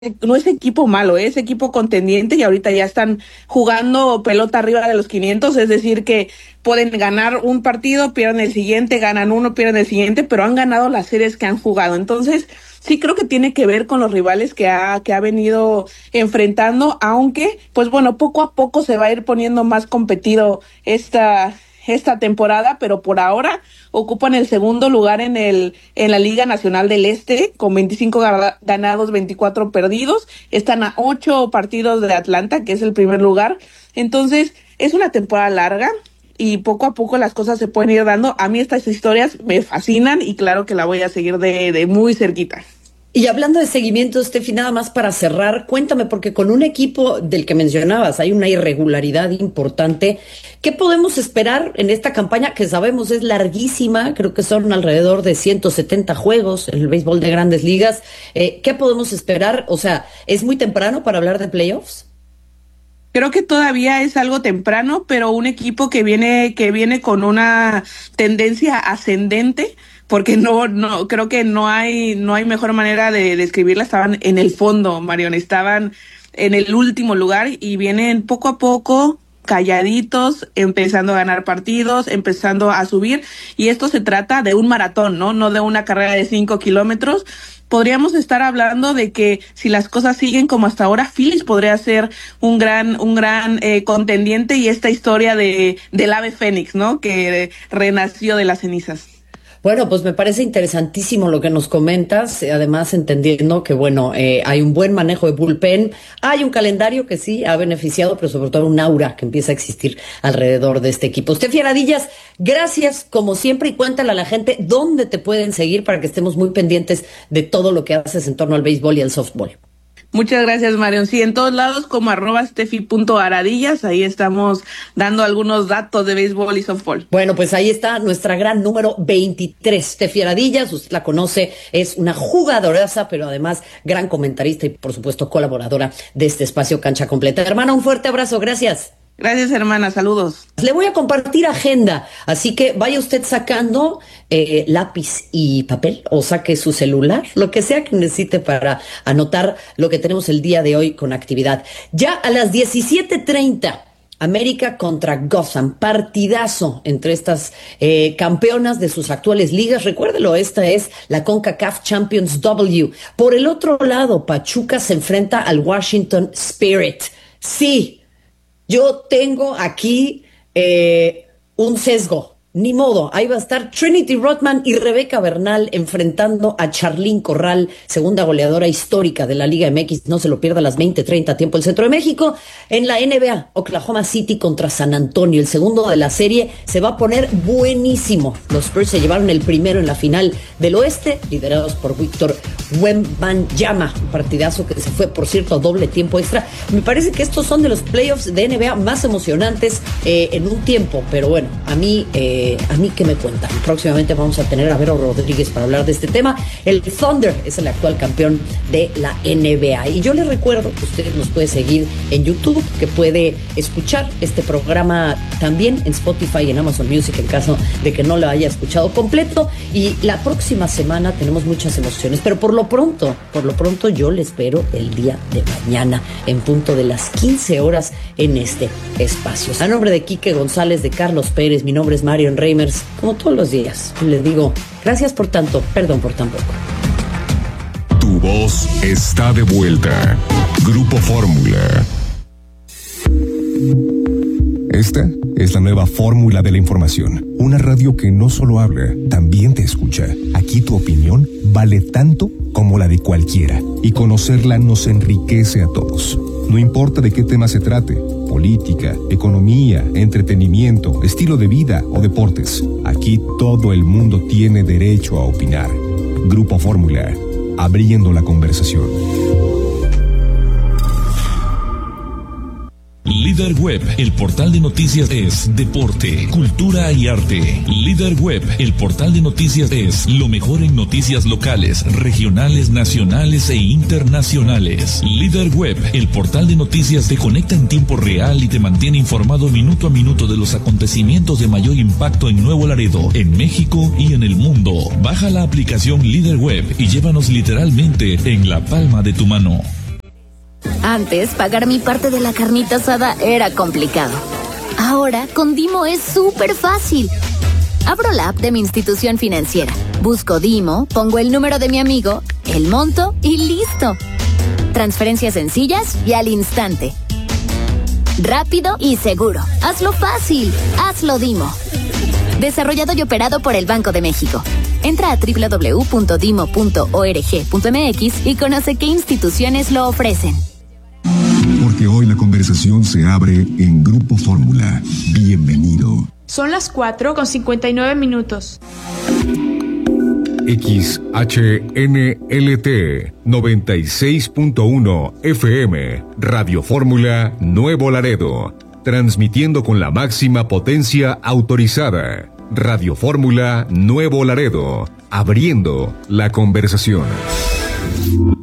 no es equipo malo, es equipo contendiente y ahorita ya están jugando pelota arriba de los 500, es decir que pueden ganar un partido, pierden el siguiente, ganan uno, pierden el siguiente, pero han ganado las series que han jugado. Entonces, sí creo que tiene que ver con los rivales que ha venido enfrentando, aunque, pues bueno, poco a poco se va a ir poniendo más competido esta temporada, pero por ahora ocupan el segundo lugar en la Liga Nacional del Este con 25 ganados, 24 perdidos. Están a 8 partidos de Atlanta, que es el primer lugar. Entonces, es una temporada larga y poco a poco las cosas se pueden ir dando. A mí estas historias me fascinan y claro que la voy a seguir de muy cerquita. Y hablando de seguimiento, Steffi, nada más para cerrar, cuéntame, porque con un equipo del que mencionabas hay una irregularidad importante. ¿Qué podemos esperar en esta campaña que sabemos es larguísima? Creo que son alrededor de 170 juegos en el béisbol de Grandes Ligas. ¿Qué podemos esperar? O sea, ¿es muy temprano para hablar de playoffs? Creo que todavía es algo temprano, pero un equipo que viene con una tendencia ascendente, porque no creo que no hay mejor manera de describirla. Estaban en el fondo, Marion, estaban en el último lugar y vienen poco a poco calladitos, empezando a ganar partidos, empezando a subir, y esto se trata de un maratón, no de una carrera de 5 kilómetros. Podríamos estar hablando de que si las cosas siguen como hasta ahora, Phillies podría ser un gran contendiente, y esta historia del ave fénix, ¿no? Que renació de las cenizas. Bueno, pues me parece interesantísimo lo que nos comentas, además entendiendo que, bueno, hay un buen manejo de bullpen, hay un calendario que sí ha beneficiado, pero sobre todo un aura que empieza a existir alrededor de este equipo. Steffi Aradillas, gracias como siempre, y cuéntale a la gente dónde te pueden seguir para que estemos muy pendientes de todo lo que haces en torno al béisbol y al softball. Muchas gracias, Marion. Sí, en todos lados como @Steffi.Aradillas, ahí estamos dando algunos datos de béisbol y softball. Bueno, pues ahí está nuestra gran número 23, Steffi Aradillas. Usted la conoce, es una jugadoraza, pero además gran comentarista y por supuesto colaboradora de este espacio Cancha Completa. Hermana, un fuerte abrazo, gracias. Gracias, hermana, saludos. Le voy a compartir agenda, así que vaya usted sacando lápiz y papel o saque su celular, lo que sea que necesite para anotar lo que tenemos el día de hoy con actividad. Ya a las 17:30, América contra Gotham, partidazo entre estas campeonas de sus actuales ligas. Recuérdelo, esta es la CONCACAF Champions W. Por el otro lado, Pachuca se enfrenta al Washington Spirit. Sí, yo tengo aquí un sesgo, ni modo, ahí va a estar Trinity Rodman y Rebeca Bernal enfrentando a Charlín Corral, segunda goleadora histórica de la Liga MX, no se lo pierda a las 20:30 tiempo el Centro de México. En la NBA, Oklahoma City contra San Antonio, el segundo de la serie se va a poner buenísimo. Los Spurs se llevaron el primero en la final del oeste, liderados por Víctor Wembanyama, un partidazo que se fue, por cierto, a doble tiempo extra. Me parece que estos son de los playoffs de NBA más emocionantes en un tiempo, pero bueno, a mí que me cuentan. Próximamente vamos a tener a Vero Rodríguez para hablar de este tema. El Thunder es el actual campeón de la NBA. Y yo les recuerdo que usted nos puede seguir en YouTube, que puede escuchar este programa también en Spotify y en Amazon Music en caso de que no lo haya escuchado completo. Y la próxima semana tenemos muchas emociones, pero por lo pronto yo le espero el día de mañana en punto de las 15 horas en este espacio. A nombre de Quique González, de Carlos Pérez, mi nombre es Marion Reimers, como todos los días, les digo, gracias por tanto, perdón por tan poco. Tu voz está de vuelta. Grupo Fórmula. Esta es la nueva fórmula de la información. Una radio que no solo habla, también te escucha. Aquí tu opinión vale tanto como la de cualquiera. Y conocerla nos enriquece a todos. No importa de qué tema se trate: política, economía, entretenimiento, estilo de vida o deportes. Aquí todo el mundo tiene derecho a opinar. Grupo Fórmula, abriendo la conversación. Líder Web, el portal de noticias es deporte, cultura y arte. Líder Web, el portal de noticias es lo mejor en noticias locales, regionales, nacionales e internacionales. Líder Web, el portal de noticias te conecta en tiempo real y te mantiene informado minuto a minuto de los acontecimientos de mayor impacto en Nuevo Laredo, en México y en el mundo. Baja la aplicación Líder Web y llévanos literalmente en la palma de tu mano. Antes, pagar mi parte de la carnita asada era complicado. Ahora, con Dimo es súper fácil. Abro la app de mi institución financiera, busco Dimo, pongo el número de mi amigo, el monto y listo. Transferencias sencillas y al instante. Rápido y seguro. Hazlo fácil. Hazlo Dimo. Desarrollado y operado por el Banco de México. Entra a www.dimo.org.mx y conoce qué instituciones lo ofrecen. Porque hoy la conversación se abre en Grupo Fórmula. Bienvenido. Son las 4:59. XHNLT 96.1 FM, Radio Fórmula Nuevo Laredo, transmitiendo con la máxima potencia autorizada. Radio Fórmula Nuevo Laredo, abriendo la conversación.